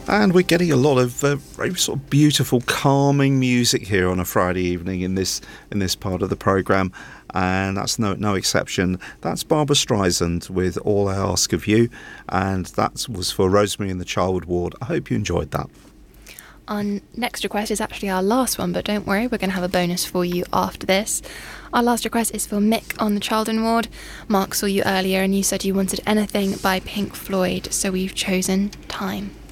And we're getting a lot of very sort of beautiful, calming music here on a Friday evening in this part of the programme, and that's no exception. That's Barbra Streisand with All I Ask of You, and that was for Rosemary and the Childwood Ward. I hope you enjoyed that. Our next request is actually our last one, but don't worry, we're going to have a bonus for you after this. Our last request is for Mick on the Children Ward. Mark saw you earlier and you said you wanted anything by Pink Floyd, so we've chosen Time.